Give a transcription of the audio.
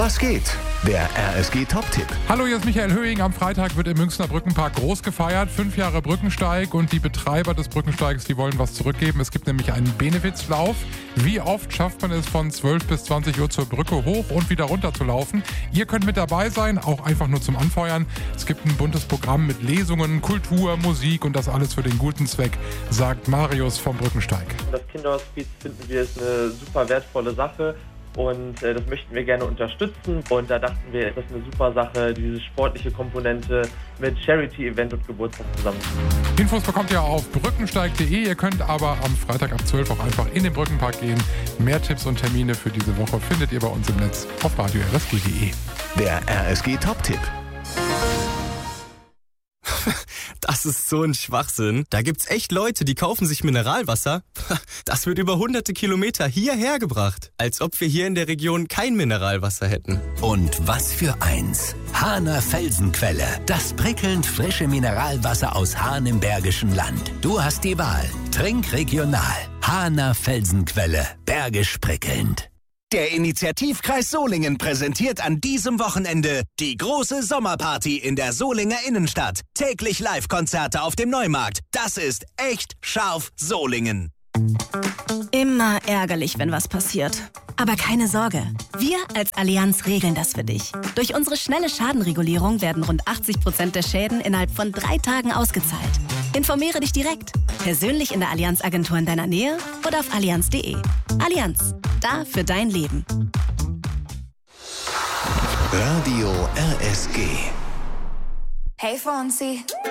Was geht? Der RSG-Top-Tipp. Hallo, hier ist Michael Höhing. Am Freitag wird im Münchner Brückenpark groß gefeiert. 5 Jahre Brückensteig und die Betreiber des Brückensteigs, die wollen was zurückgeben. Es gibt nämlich einen Benefizlauf. Wie oft schafft man es von 12 bis 20 Uhr zur Brücke hoch und wieder runter zu laufen? Ihr könnt mit dabei sein, auch einfach nur zum Anfeuern. Es gibt ein buntes Programm mit Lesungen, Kultur, Musik und das alles für den guten Zweck, sagt Marius vom Brückensteig. Das Kinderhospiz finden wir ist eine super wertvolle Sache. Und das möchten wir gerne unterstützen. Und da dachten wir, das ist eine super Sache, diese sportliche Komponente mit Charity-Event und Geburtstag zusammen. Infos bekommt ihr auf brückensteig.de. Ihr könnt aber am Freitag ab 12 auch einfach in den Brückenpark gehen. Mehr Tipps und Termine für diese Woche findet ihr bei uns im Netz auf radio-rsg.de. Der RSG-Top-Tipp. Das ist so ein Schwachsinn. Da gibt's echt Leute, die kaufen sich Mineralwasser. Das wird über hunderte Kilometer hierher gebracht. Als ob wir hier in der Region kein Mineralwasser hätten. Und was für eins. Hahner Felsenquelle. Das prickelnd frische Mineralwasser aus Hahn im Bergischen Land. Du hast die Wahl. Trink regional. Hahner Felsenquelle. Bergisch prickelnd. Der Initiativkreis Solingen präsentiert an diesem Wochenende die große Sommerparty in der Solinger Innenstadt. Täglich Live-Konzerte auf dem Neumarkt. Das ist echt scharf Solingen. Immer ärgerlich, wenn was passiert. Aber keine Sorge, wir als Allianz regeln das für dich. Durch unsere schnelle Schadenregulierung werden rund 80% der Schäden innerhalb von 3 Tagen ausgezahlt. Informiere dich direkt, persönlich in der Allianz-Agentur in deiner Nähe oder auf allianz.de. Allianz, da für dein Leben. Radio RSG. Hey Fonzie.